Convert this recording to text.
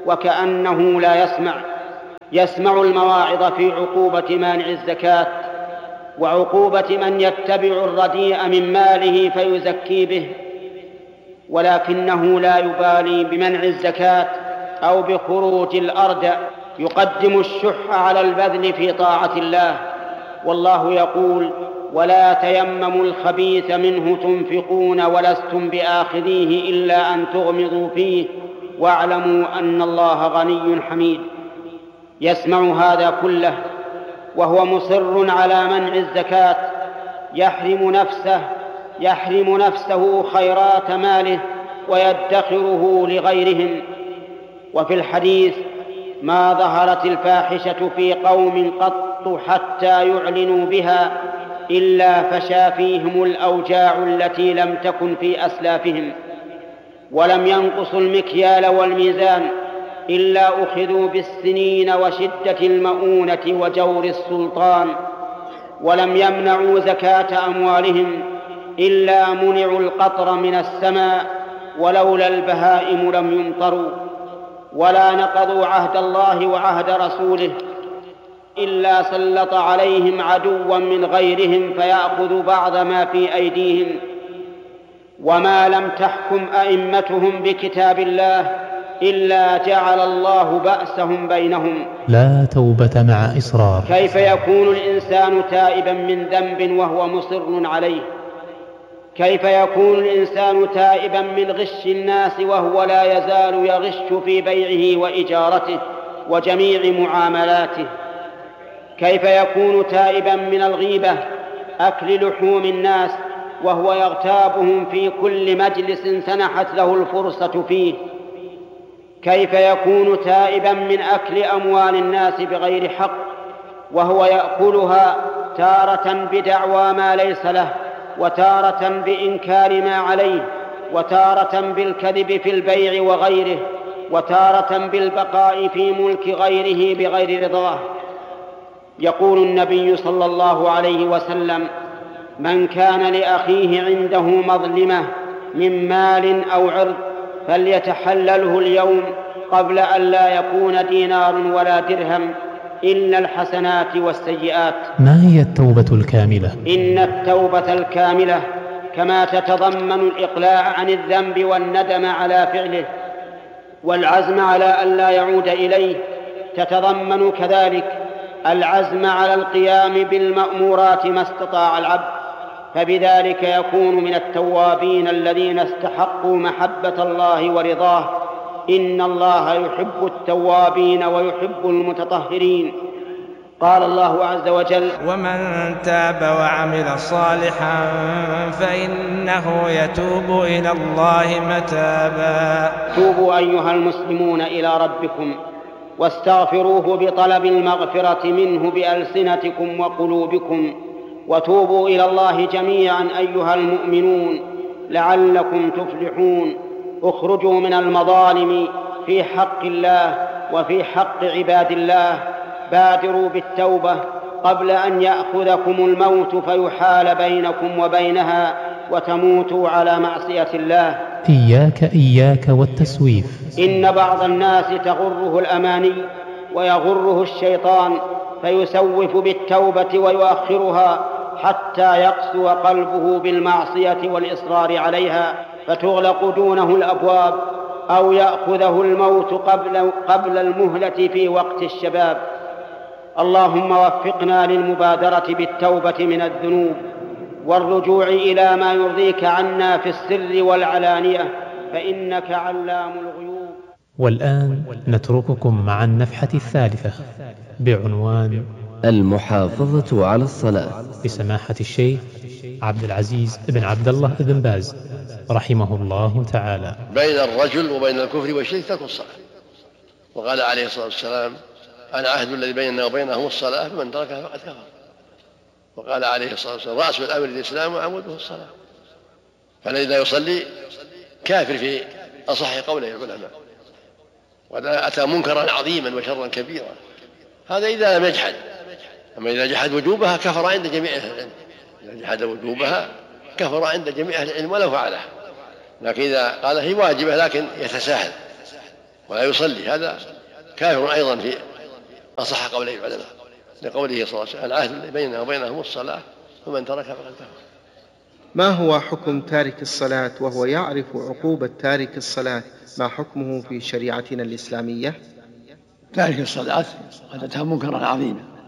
وكأنه لا يسمع المواعظ في عقوبة مانع الزكاة وعقوبة من يتبع الرديء من ماله فيزكي به، ولكنه لا يبالي بمنع الزكاة أو بخروج الأرض، يقدم الشح على البذل في طاعة الله. والله يقول: ولا تيمموا الخبيث منه تنفقون ولستم بآخذيه إلا أن تغمضوا فيه واعلموا أن الله غني حميد. يسمع هذا كله وهو مصر على منع الزكاة، يحرم نفسه خيرات ماله ويدخره لغيرهم. وفي الحديث: ما ظهرت الفاحشة في قوم قط حتى يعلنوا بها إلا فشا فيهم الأوجاع التي لم تكن في أسلافهم، ولم ينقصوا المكيال والميزان إلا أخذوا بالسنين وشدة المؤونة وجور السلطان، ولم يمنعوا زكاة أموالهم إلا منعوا القطر من السماء، ولولا البهائم لم يمطروا، ولا نقضوا عهد الله وعهد رسوله إلا سلط عليهم عدوا من غيرهم فيأخذ بعض ما في أيديهم، وما لم تحكم أئمتهم بكتاب الله إلا جعل الله بأسهم بينهم. لا توبة مع إصرار. كيف يكون الإنسان تائبا من ذنب وهو مصر عليه؟ كيف يكون الإنسان تائبا من غش الناس وهو لا يزال يغش في بيعه وإجارته وجميع معاملاته؟ كيف يكون تائبا من الغيبة، أكل لحوم الناس، وهو يغتابهم في كل مجلس سنحت له الفرصة فيه؟ كيف يكون تائبا من أكل أموال الناس بغير حق، وهو يأكلها تارة بدعوى ما ليس له، وتارة بإنكار ما عليه، وتارة بالكذب في البيع وغيره، وتارة بالبقاء في ملك غيره بغير رضاه؟ يقول النبي صلى الله عليه وسلم: من كان لأخيه عنده مظلمة من مال أو عرض فليتحلله اليوم قبل أن لا يكون دينار ولا درهم إلا الحسنات والسيئات. ما هي التوبة الكاملة؟ إن التوبة الكاملة كما تتضمن الإقلاع عن الذنب والندم على فعله والعزم على أن لا يعود إليه، تتضمن كذلك العزم على القيام بالمأمورات ما استطاع العبد، فبذلك يكون من التوابين الذين استحقوا محبة الله ورضاه. إن الله يحب التوابين ويحب المتطهرين. قال الله عز وجل: ومن تاب وعمل صالحا فإنه يتوب إلى الله متابا. توبوا أيها المسلمون إلى ربكم واستغفروه بطلب المغفرة منه بألسنتكم وقلوبكم، وتوبوا إلى الله جميعا أيها المؤمنون لعلكم تفلحون. اخرجوا من المظالم في حق الله وفي حق عباد الله، بادروا بالتوبة قبل أن يأخذكم الموت فيحال بينكم وبينها وتموتوا على معصية الله. إياك والتسويف. إن بعض الناس تغره الأماني ويغره الشيطان فيسوف بالتوبة ويؤخرها حتى يقسو قلبه بالمعصية والإصرار عليها فتغلق دونه الأبواب، أو يأخذه الموت قبل المهلة في وقت الشباب. اللهم وفقنا للمبادرة بالتوبة من الذنوب والرجوع إلى ما يرضيك عنا في السر والعلانية، فإنك علام الغيوب. والآن نترككم مع النفحة الثالثة بعنوان المحافظة على الصلاة لسماحة الشيخ عبد العزيز بن عبد الله بن باز رحمه الله تعالى. بين الرجل وبين الكفر والشرك ترك الصلاة، وقال عليه الصلاة والسلام: العهد الذي بيننا وبينهم الصلاة فمن تركها فقد كفر. وقال عليه الصلاة والسلام: رأس الأمر الإسلام وعموده الصلاة. فالذي لا يصلي كافر في أصح قوله العلماء، وقد أتى منكرا عظيما وشرا كبيرا. هذا إذا لم يجحد، أما إذا جحد وجوبها كفر عند جميع أهل العلم. إذا جحد وجوبها كفر عند جميع أهل العلم ولو فعلها. لكن إذا قال هي واجبة لكن يتساهل ولا يصلي، هذا كافر أيضا في أصح قولي العلماء، لقوله صلى الله عليه وسلم العهد الذي بيننا وبينهم الصلاة فمن تركها فقد كفر. ما هو حكم تارك الصلاة وهو يعرف عقوبة تارك الصلاة؟ ما حكمه في شريعتنا الإسلامية؟ تارك الصلاة قد أتى منكرا عظيما،